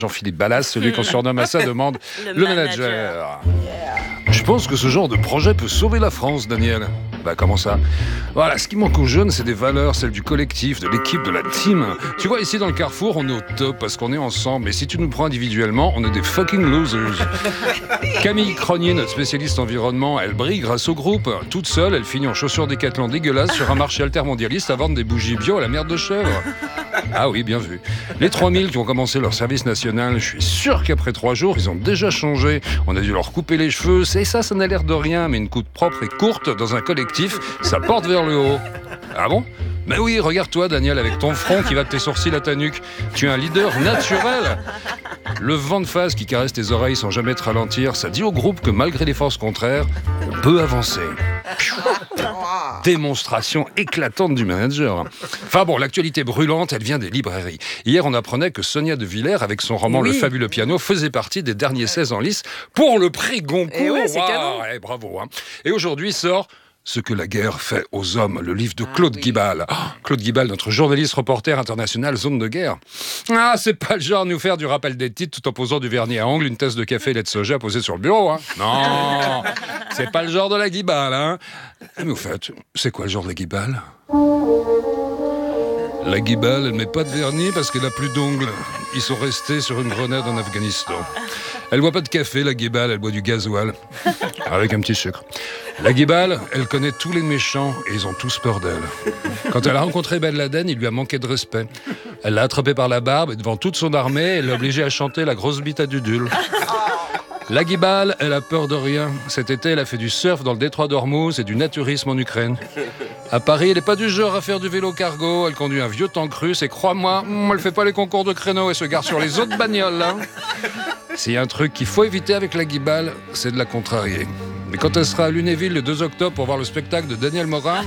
Jean-Philippe Ballas, celui qu'on surnomme à sa demande le manager. Je pense que ce genre de projet peut sauver la France, Daniel. Bah comment ça ? Voilà, ce qui manque aux jeunes, c'est des valeurs, celles du collectif, de l'équipe, de la team. Tu vois, ici dans le Carrefour, on est au top parce qu'on est ensemble. Mais si tu nous prends individuellement, on est des fucking losers. Camille Cronier, notre spécialiste environnement, elle brille grâce au groupe. Toute seule, elle finit en chaussures Décathlon dégueulasses sur un marché altermondialiste à vendre des bougies bio à la merde de chèvre. Ah oui, bien vu. Les 3000 qui ont commencé leur service national, je suis sûr qu'après 3 jours, ils ont déjà changé. On a dû leur couper les cheveux. C'est ça n'a l'air de rien, mais une coupe propre et courte dans un collectif, ça porte vers le haut. Ah bon ? Mais oui, regarde-toi, Daniel, avec ton front qui va de tes sourcils à ta nuque. Tu es un leader naturel. Le vent de face qui caresse tes oreilles sans jamais te ralentir, ça dit au groupe que malgré les forces contraires, on peut avancer. Démonstration éclatante du manager. Enfin bon, l'actualité brûlante, elle vient des librairies. Hier, on apprenait que Sonia de Villers, avec son roman Le fabuleux piano, faisait partie des derniers 16 en lice pour le prix Goncourt. Et ouais, c'est canon. Ouais, bravo. Et aujourd'hui sort Ce que la guerre fait aux hommes, le livre de Claude Guibal. Oh, Claude Guibal, notre journaliste reporter international zone de guerre. Ah, c'est pas le genre de nous faire du rappel des titres tout en posant du vernis à ongles, une tasse de café et lait de soja posée sur le bureau. Non, c'est pas le genre de la Guibal. Mais au fait, c'est quoi le genre de la Guibal ? La Guibal, elle met pas de vernis parce qu'elle a plus d'ongles. Ils sont restés sur une grenade en Afghanistan. Elle boit pas de café, la Guibal, elle boit du gasoil. Avec un petit sucre. La Guibal, elle connaît tous les méchants et ils ont tous peur d'elle. Quand elle a rencontré Ben Laden, il lui a manqué de respect. Elle l'a attrapé par la barbe et devant toute son armée, elle l'a obligé à chanter La grosse bite à Dudul. La Guibal, elle a peur de rien. Cet été, elle a fait du surf dans le détroit d'Ormuz et du naturisme en Ukraine. À Paris, elle n'est pas du genre à faire du vélo cargo. Elle conduit un vieux tank russe et crois-moi, elle fait pas les concours de créneaux et se gare sur les autres bagnoles. S'il y a un truc qu'il faut éviter avec la Guibal, c'est de la contrarier. Mais quand elle sera à Lunéville le 2 octobre pour voir le spectacle de Daniel Morin,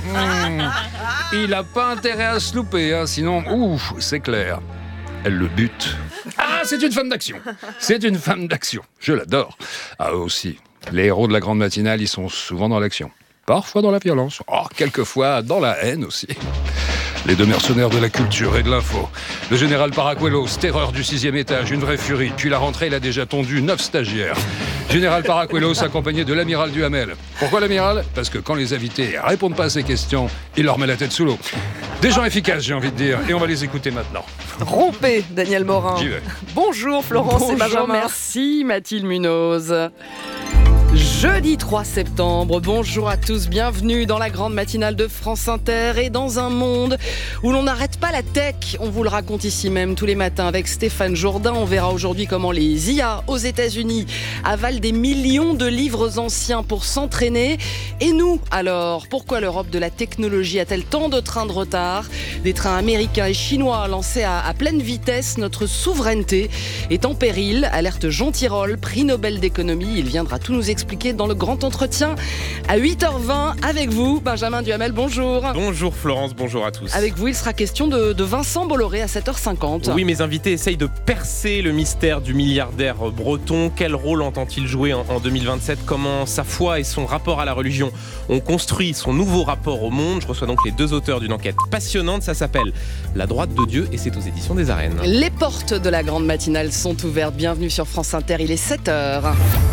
il n'a pas intérêt à se louper, sinon, c'est clair. Elle le bute. Ah, c'est une femme d'action. C'est une femme d'action. Je l'adore. Ah, aussi. Les héros de la grande matinale, ils sont souvent dans l'action. Parfois dans la violence. Quelquefois dans la haine aussi. Les deux mercenaires de la culture et de l'info. Le général Paracuelos, terreur du 6e étage, une vraie furie. Puis la rentrée, il a déjà tondu 9 stagiaires. Général Paracuelos accompagné de l'amiral Duhamel. Pourquoi l'amiral ? Parce que quand les invités répondent pas à ces questions, il leur met la tête sous l'eau. Des gens efficaces, j'ai envie de dire. Et on va les écouter maintenant. Rompez, Daniel Morin. J'y vais. Bonjour Florence et Benjamin. Merci Mathilde Munoz. Jeudi 3 septembre, bonjour à tous, bienvenue dans la grande matinale de France Inter et dans un monde où l'on n'arrête pas la tech. On vous le raconte ici même tous les matins avec Stéphane Jourdain. On verra aujourd'hui comment les IA aux États-Unis avalent des millions de livres anciens pour s'entraîner. Et nous, alors, pourquoi l'Europe de la technologie a-t-elle tant de trains de retard ? Des trains américains et chinois lancés à pleine vitesse. Notre souveraineté est en péril. Alerte Jean Tirole, prix Nobel d'économie. Il viendra tout nous expliquer dans le grand entretien à 8h20 avec vous, Benjamin Duhamel, bonjour. Bonjour Florence, bonjour à tous. Avec vous, il sera question de Vincent Bolloré à 7h50. Oui, mes invités essayent de percer le mystère du milliardaire breton. Quel rôle entend-il jouer en 2027 ? Comment sa foi et son rapport à la religion ont construit son nouveau rapport au monde ? Je reçois donc les 2 auteurs d'une enquête passionnante. Ça s'appelle La droite de Dieu et c'est aux éditions des Arènes. Les portes de la grande matinale sont ouvertes. Bienvenue sur France Inter, il est 7h.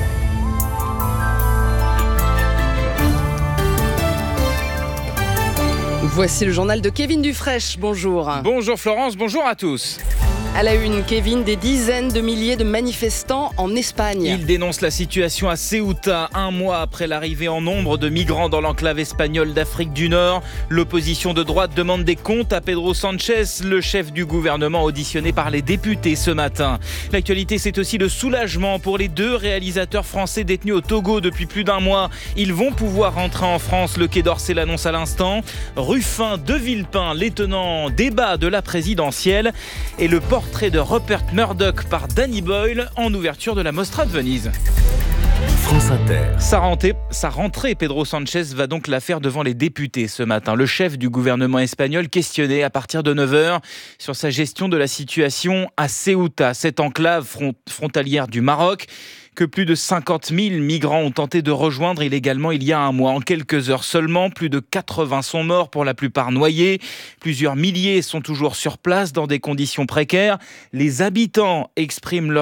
Voici le journal de Kevin Dufraîche. Bonjour. Bonjour Florence, bonjour à tous. À la une, Kevin, des dizaines de milliers de manifestants en Espagne. Il dénonce la situation à Ceuta, un mois après l'arrivée en nombre de migrants dans l'enclave espagnole d'Afrique du Nord. L'opposition de droite demande des comptes à Pedro Sánchez, le chef du gouvernement auditionné par les députés ce matin. L'actualité, c'est aussi le soulagement pour les 2 réalisateurs français détenus au Togo depuis plus d'1 mois. Ils vont pouvoir rentrer en France, le Quai d'Orsay l'annonce à l'instant. Ruffin, De Villepin, l'étonnant débat de la présidentielle et le portrait de Rupert Murdoch par Danny Boyle en ouverture de la Mostra de Venise. France Inter. Sa rentrée, Pedro Sánchez va donc la faire devant les députés ce matin. Le chef du gouvernement espagnol questionné à partir de 9h sur sa gestion de la situation à Ceuta, cette enclave frontalière du Maroc. que plus de 50 000 migrants ont tenté de rejoindre illégalement il y a un mois. En quelques heures seulement, plus de 80 sont morts, pour la plupart noyés. Plusieurs milliers sont toujours sur place dans des conditions précaires. Les habitants expriment leur